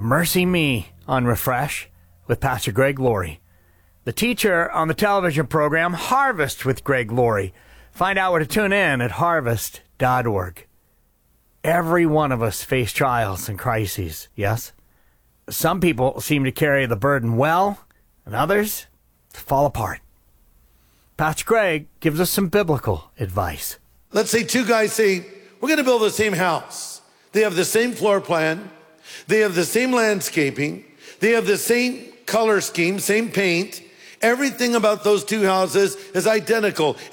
Mercy Me on Refresh with Pastor Greg Laurie. The teacher on the television program Harvest with Greg Laurie. Find out where to tune in at harvest.org. Every one of us face trials and crises, yes? Some people seem to carry the burden well, and others fall apart. Pastor Greg gives us some biblical advice. Let's say two guys say, we're going to build the same house. They have the same floor plan. They have the same landscaping. They have the same color scheme, same paint. Everything about those two houses is identical.